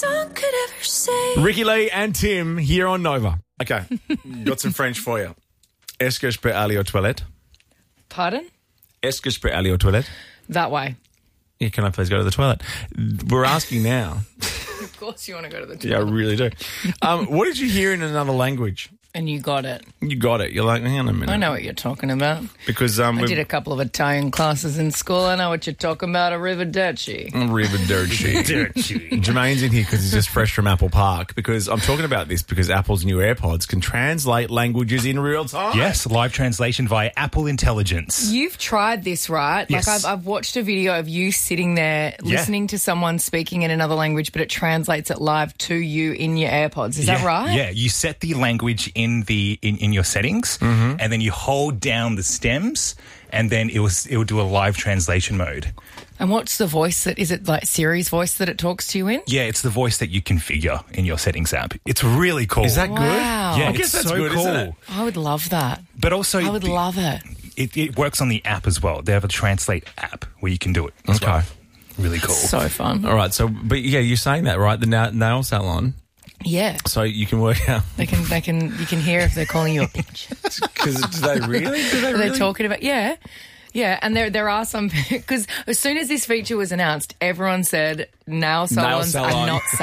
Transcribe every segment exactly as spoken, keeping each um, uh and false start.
song could ever say. Ricky Lee and Tim here on Nova. Okay, got some French for you. Est-ce que je peux aller aux toilettes? Pardon? Est-ce que je peux aller aux toilettes? That way. Yeah, can I please go to the toilet? We're asking now. Of course you want to go to the toilet. Yeah, I really do. Um, what did you hear in another language? And you got it. You got it. You're like, hang on a minute. I know what you're talking about. Because um, I we've- did a couple of Italian classes in school. I know what you're talking about, arrivederci. Arrivederci. Jermaine's in here because he's just fresh from Apple Park. Because I'm talking about this because Apple's new AirPods can translate languages in real time. Yes, live translation via Apple Intelligence. You've tried this, right? Yes. Like I've, I've watched a video of you sitting there listening to someone speaking in another language, but it translates it live to you in your AirPods. Is yeah, that right? Yeah, you set the language in the in, in your settings, Mm-hmm. and then you hold down the stems, and then it was it will do a live translation mode. And what's the voice that, is it like Siri's voice that it talks to you in? Yeah, it's the voice that you configure in your settings app. It's really cool. Is that good? Wow. Yeah, I it's guess that's so good, cool. isn't it? I would love that. But also, I would the- love it. It, it works on the app as well. They have a translate app where you can do it. As Okay. well. Really cool. So fun. All right. So, but yeah, you're saying that, right? The na- nail salon. Yeah. So you can work out. They can, they can, you can hear if they're calling you a bitch. Because do they really? Do they Are really? they talking about? Yeah. Yeah, and there there are some, because as soon as this feature was announced, everyone said nail salons salon. are not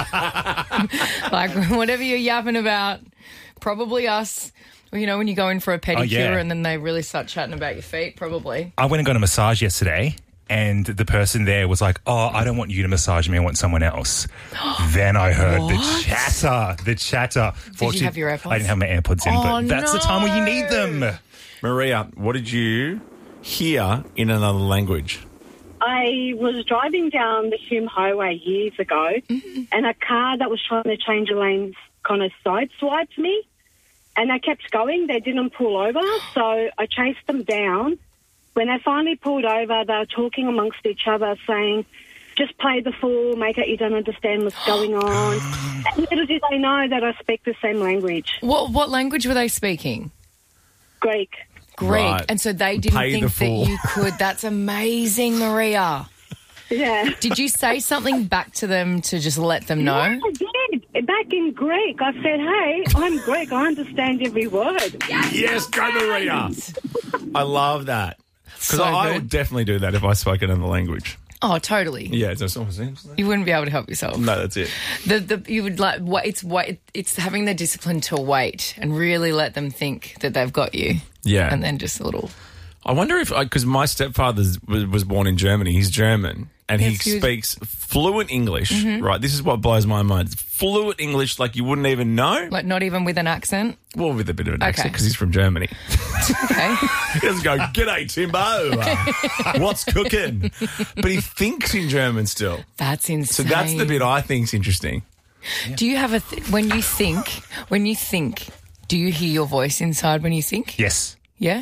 safe. Like, whatever you're yapping about, probably us. Well, you know, when you go in for a pedicure Oh, yeah. and then they really start chatting about your feet, probably. I went and got a massage yesterday, and the person there was like, oh, I don't want you to massage me, I want someone else. Then I heard the What? chatter, the chatter. Did you have your AirPods? I didn't have my AirPods in, Oh, but that's the time when you need them. Maria, what did you hear in another language? I was driving down the Hume Highway years ago, and a car that was trying to change lanes kind of sideswiped me, and they kept going. They didn't pull over, so I chased them down. When they finally pulled over, they were talking amongst each other, saying, just play the fool, make it you don't understand what's going on. And little did they know that I speak the same language, What what language were they speaking? Greek. Greek. Right. And so they didn't Pay the think that fool. you could. That's amazing, Maria. Yeah. Did you say something back to them to just let them know? I did. Back in Greek, I said, hey, I'm Greek. I understand every word. Yes, go Maria. I love that. Because So I good. would definitely do that if I spoke another language. Oh, totally. Yeah, it's almost You wouldn't be able to help yourself. No, that's it. The, the, you would like wa- it's wait, it's having the discipline to wait and really let them think that they've got you. Yeah. And then just a little. I wonder if, because my stepfather was, was born in Germany, he's German, and Yes, he he was- speaks fluent English, right? This is what blows my mind. Fluent English like you wouldn't even know. Like not even with an accent. Well, with a bit of an Okay. accent because he's from Germany. Okay. He doesn't go, g'day, Timbo. What's cooking? But he thinks in German still. That's So insane. that's the bit I think's interesting. Do you have a th- when you think when you think? Do you hear your voice inside when you think? Yes. Yeah.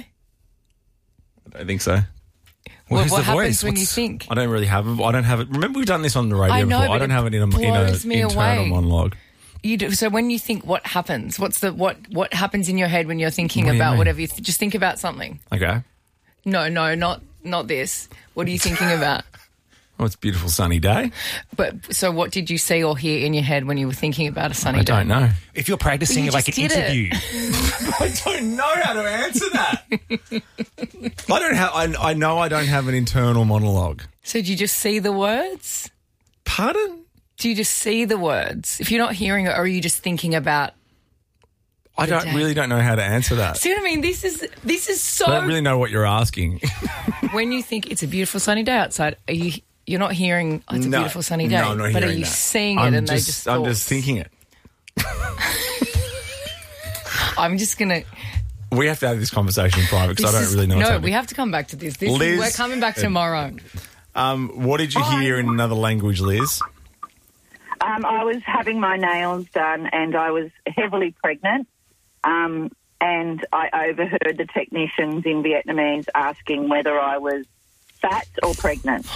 I don't think so. Well, What, who's what the happens voice? when you What's- think? I don't really have it. I don't have it. Remember, we've done this on the radio I know, before. I but don't it have it in a, in a blows me internal away. monologue. You do. So when you think, what happens? What's the what? What happens in your head when you're thinking What do you about mean? whatever? You th- just think about something. Okay. No, no, not not this. What are you thinking about? Oh, it's a beautiful sunny day. But so, what did you see or hear in your head when you were thinking about a sunny I day? don't know. If you're practicing You like an just did it. interview, I don't know how to answer that. I don't have. I, I know I don't have an internal monologue. So, do you just see the words? Pardon? Do you just see the words? If you're not hearing it, or are you just thinking about? I don't day. really don't know how to answer that. See what I mean? This is this is so. I don't really know what you're asking. When you think it's a beautiful sunny day outside, are you? You're not hearing oh, it's a No. beautiful sunny day, No, I'm not but are hearing you that. seeing it I'm and just, they just? I'm thought- just thinking it. I'm just gonna. We have to have this conversation in private because I this don't is- really know. what's No, happening. we have to come back to this. This Liz- is, we're coming back tomorrow. Um, what did you hear in another language, Liz? Um, I was having my nails done and I was heavily pregnant, um, and I overheard the technicians in Vietnamese asking whether I was fat or pregnant.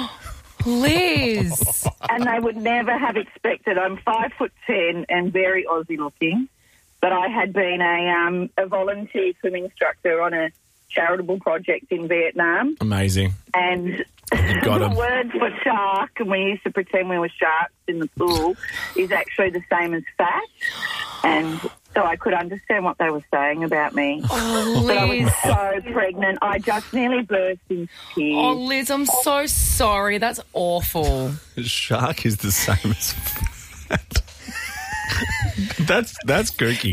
Liz. And they would never have expected. I'm five foot ten and very Aussie looking, but I had been a, um, a volunteer swim instructor on a charitable project in Vietnam. Amazing. And You got the him. word for shark, and we used to pretend we were sharks in the pool, is actually the same as fat. And so I could understand what they were saying about me. Oh, But I Liz. was so pregnant, I just nearly burst into tears. Oh, Liz, I'm so sorry. That's awful. Shark is the same as fat. that's that's kooky.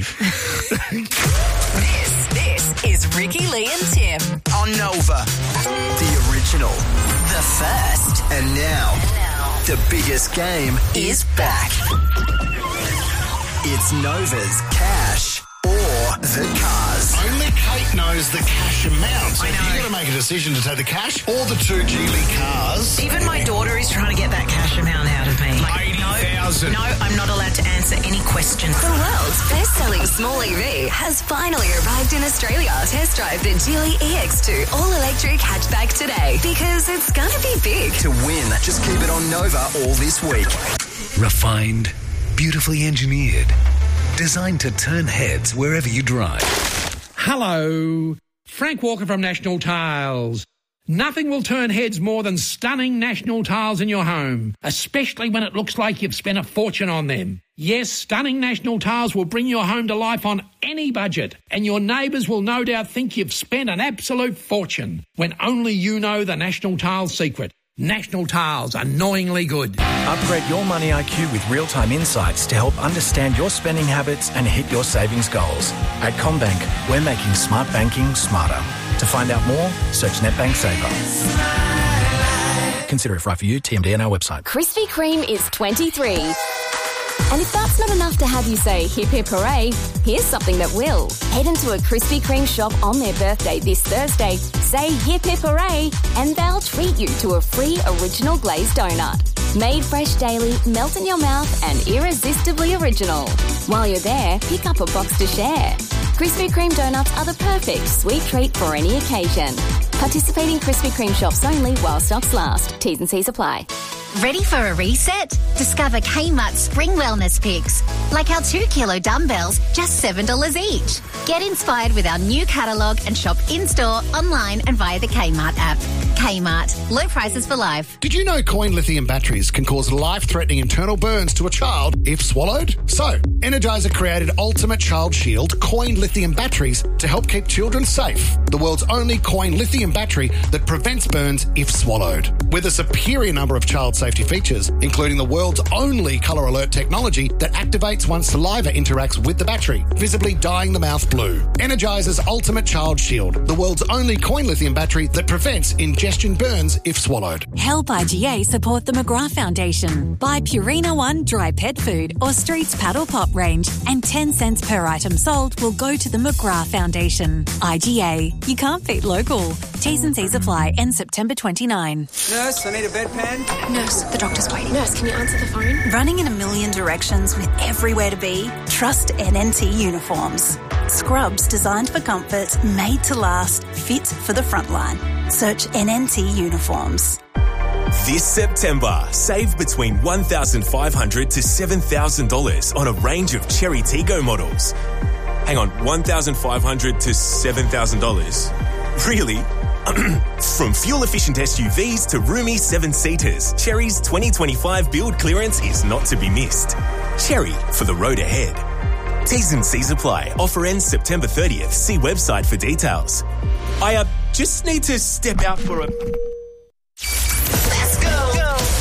This, this is Ricky, Lee and Tim. On Nova. The original. The first And now, the biggest game is back. It's Nova's Cash or the Cars. Only Kate knows the cash amount. So I know. you've got to make a decision to take the cash or the two Geely cars. Even my daughter is trying to get that cash amount out of me. Like, eighty thousand. No, I'm not allowed to answer any questions. The world's best-selling small E V has finally arrived in Australia. Test drive the Geely E X two all-electric hatchback today because it's going to be big. To win, just keep it on Nova all this week. Refined, beautifully engineered, designed to turn heads wherever you drive. Hello, Frank Walker from National Tiles. Nothing will turn heads more than stunning National Tiles in your home, especially when it looks like you've spent a fortune on them. Yes, stunning National Tiles will bring your home to life on any budget, and your neighbours will no doubt think you've spent an absolute fortune when only you know the National Tiles secret. National Tiles, annoyingly good. Upgrade your money I Q with real-time insights to help understand your spending habits and hit your savings goals. At CommBank, we're making smart banking smarter. To find out more, search NetBank Saver. Consider if right for you. T M D on our website. Krispy Kreme is twenty-three. And if that's not enough to have you say hip hip hooray, here's something that will. Head into a Krispy Kreme shop on their birthday this Thursday, say hip hip hooray, and they'll treat you to a free original glazed donut. Made fresh daily, melt in your mouth, and irresistibly original. While you're there, pick up a box to share. Krispy Kreme donuts are the perfect sweet treat for any occasion. Participating Krispy Kreme shops only while stocks last. T's and C's apply. Ready for a reset? Discover Kmart Spring Wellness Picks. Like our two kilo dumbbells, just seven dollars each. Get inspired with our new catalogue and shop in-store, online and via the Kmart app. Kmart. Low prices for life. Did you know coin lithium batteries can cause life-threatening internal burns to a child if swallowed? So, Energizer created Ultimate Child Shield coin lithium batteries to help keep children safe. The world's only coin lithium battery that prevents burns if swallowed. With a superior number of child safety features, including the world's only colour alert technology that activates once saliva interacts with the battery, visibly dyeing the mouth blue. Energizer's Ultimate Child Shield, the world's only coin lithium battery that prevents ingestion burns if swallowed. Help I G A support the McGrath Foundation. Buy Purina One dry pet food or Streets Paddle Pop range, and ten cents per item sold will go to the McGrath Foundation. I G A. You can't beat local. T's and C's apply. End September twenty-ninth. Nurse, I need a bedpan. Nurse, the doctor's waiting. Nurse, can you answer the phone? Running in a million directions with everywhere to be? Trust N N T Uniforms. Scrubs designed for comfort, made to last, fit for the front line. Search N N T Uniforms. This September, save between one thousand five hundred dollars to seven thousand dollars on a range of Cherry Tiggo models. Hang on, one thousand five hundred dollars to seven thousand dollars? Really? From fuel-efficient S U Vs to roomy seven-seaters, Cherry's twenty twenty-five build clearance is not to be missed. Cherry, for the road ahead. T's and C's apply. Offer ends September thirtieth. See website for details. I uh, just need to step out for a...